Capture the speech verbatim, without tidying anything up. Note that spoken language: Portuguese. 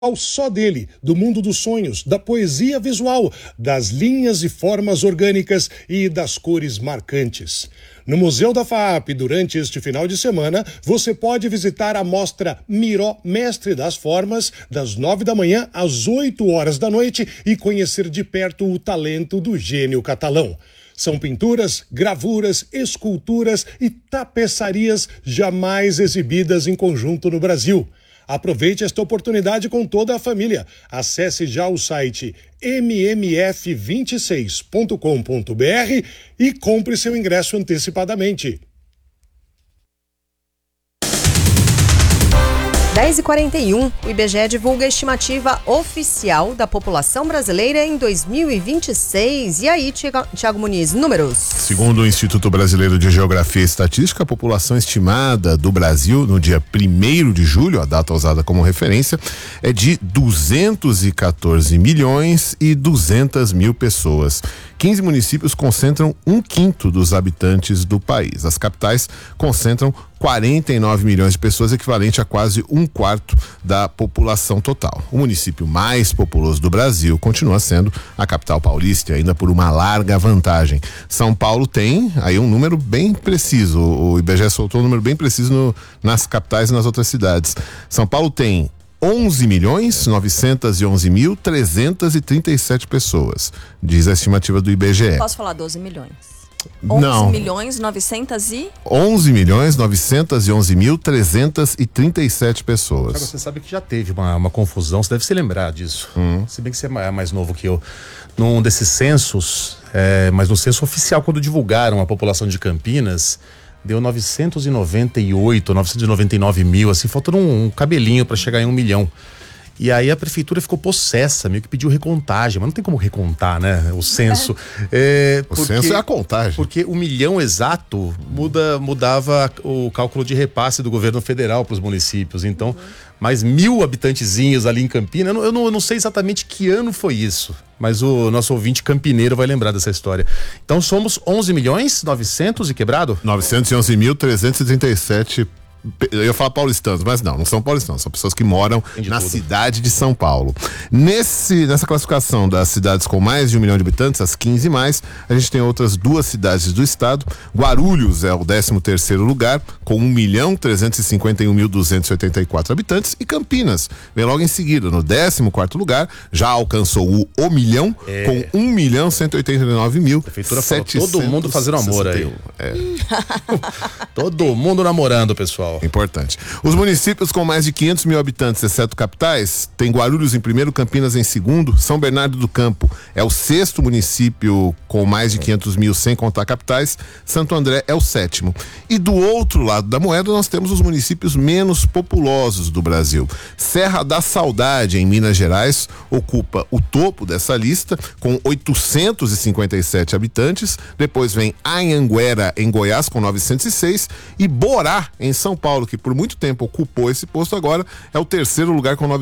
só dele, do mundo dos sonhos, da poesia visual, das linhas e formas orgânicas e das cores marcantes. No Museu da FAAP, durante este final de semana, você pode visitar a mostra Miró, Mestre das Formas, das nove da manhã às oito horas da noite e conhecer de perto o talento do gênio catalão. São pinturas, gravuras, esculturas e tapeçarias jamais exibidas em conjunto no Brasil. Aproveite esta oportunidade com toda a família. Acesse já o site m m f vinte e seis ponto com ponto b r e compre seu ingresso antecipadamente. dez e quarenta e um, o I B G E divulga a estimativa oficial da população brasileira em dois mil e vinte e seis. E aí, Tiago Muniz, números? Segundo o Instituto Brasileiro de Geografia e Estatística, a população estimada do Brasil no dia primeiro de julho, a data usada como referência, é de duzentos e quatorze milhões e duzentas mil pessoas. quinze municípios concentram um quinto dos habitantes do país. As capitais concentram quarenta e nove milhões de pessoas, equivalente a quase um quarto da população total. O município mais populoso do Brasil continua sendo a capital paulista, ainda por uma larga vantagem. São Paulo tem aí um número bem preciso, o I B G E soltou um número bem preciso no, nas capitais e nas outras cidades. São Paulo tem onze milhões novecentos e onze mil trezentos e trinta e sete pessoas, diz a estimativa do I B G E. Posso falar doze milhões? onze Não. milhões novecentos e... onze milhões novecentos e onze mil trezentos e trinta e sete pessoas. Você sabe que já teve uma, uma confusão, você deve se lembrar disso. Hum. Se bem que você é mais novo que eu. Num desses censos, é, mas no censo oficial, quando divulgaram a população de Campinas, deu novecentos e noventa e oito, novecentos e noventa e nove mil, assim, faltando um, um cabelinho para chegar em um milhão. E aí a prefeitura ficou possessa, meio que pediu recontagem, mas não tem como recontar, né? O censo. É, o porque, censo é a contagem. Porque o milhão exato muda, mudava o cálculo de repasse do governo federal para os municípios. Então, uhum. mais mil habitantezinhos ali em Campinas. Eu não, eu, não, eu não sei exatamente que ano foi isso, mas o nosso ouvinte campineiro vai lembrar dessa história. Então somos onze milhões novecentos e quebrado? novecentos e onze mil trezentos e trinta e sete. Eu ia falar paulistanos, mas não, não são paulistanos, são pessoas que moram na tudo. cidade de São Paulo. Nesse, nessa classificação das cidades com mais de um milhão de habitantes, as quinze mais, a gente tem outras duas cidades do estado. Guarulhos é o décimo terceiro lugar, com um milhão trezentos e cinquenta e um mil duzentos e oitenta e quatro habitantes, e Campinas vem logo em seguida, no décimo quarto lugar, já alcançou o, o milhão, é. com um milhão cento e oitenta e nove mil setecentos. Todo mundo fazendo amor aí. É. Todo mundo namorando, pessoal. Importante. Os municípios com mais de quinhentos mil habitantes, exceto capitais, tem Guarulhos em primeiro, Campinas em segundo, São Bernardo do Campo é o sexto município com mais de quinhentos mil, sem contar capitais, Santo André é o sétimo. E do outro lado da moeda nós temos os municípios menos populosos do Brasil. Serra da Saudade, em Minas Gerais, ocupa o topo dessa lista, com oitocentos e cinquenta e sete habitantes. Depois vem Anhanguera, em Goiás, com novecentos e seis, e Borá, em São Paulo, que por muito tempo ocupou esse posto, agora é o terceiro lugar com